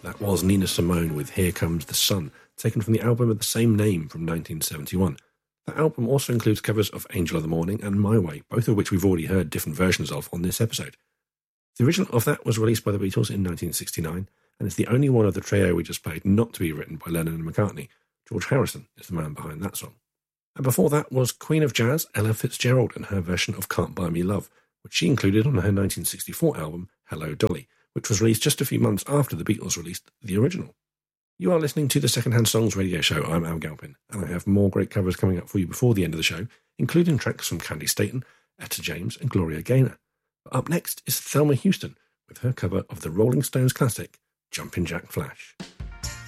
That was Nina Simone with Here Comes the Sun, taken from the album of the same name from 1971. That album also includes covers of Angel of the Morning and My Way, both of which we've already heard different versions of on this episode. The original of that was released by the Beatles in 1969, and it's the only one of the trio we just played not to be written by Lennon and McCartney. George Harrison is the man behind that song. And before that was Queen of Jazz, Ella Fitzgerald, and her version of Can't Buy Me Love, which she included on her 1964 album, Hello Dolly, which was released just a few months after the Beatles released the original. You are listening to the Secondhand Songs radio show. I'm Al Galpin, and I have more great covers coming up for you before the end of the show, including tracks from Candy Staton, Etta James, and Gloria Gaynor. But up next is Thelma Houston with her cover of the Rolling Stones classic, Jumpin' Jack Flash.